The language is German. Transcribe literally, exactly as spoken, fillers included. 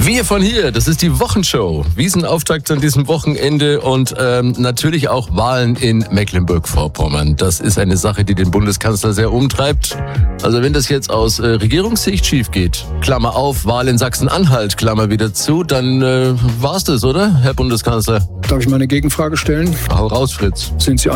Wir von hier, das ist die Wochenshow. Wiesenauftakt an diesem Wochenende und ähm, natürlich auch Wahlen in Mecklenburg-Vorpommern. Das ist eine Sache, die den Bundeskanzler sehr umtreibt. Also wenn das jetzt aus äh, Regierungssicht schief geht, Klammer auf, Wahl in Sachsen-Anhalt, Klammer wieder zu, dann äh, war's das, oder, Herr Bundeskanzler? Darf ich mal eine Gegenfrage stellen? Hau raus, Fritz. Sind Sie